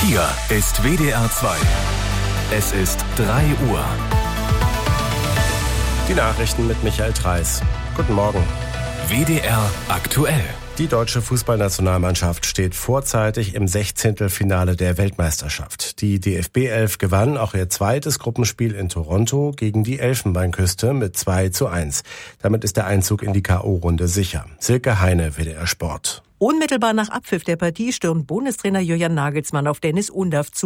Hier ist WDR 2. Es ist 3 Uhr. Die Nachrichten mit Michael Treis. Guten Morgen. WDR aktuell. Die deutsche Fußballnationalmannschaft steht vorzeitig im 16. der Weltmeisterschaft. Die DFB 11 gewann auch ihr zweites Gruppenspiel in Toronto gegen die Elfenbeinküste mit 2:1. Damit ist der Einzug in die K.O.-Runde sicher. Silke Heine, WDR Sport. Unmittelbar nach Abpfiff der Partie stürmt Bundestrainer Julian Nagelsmann auf Dennis Undaff zu.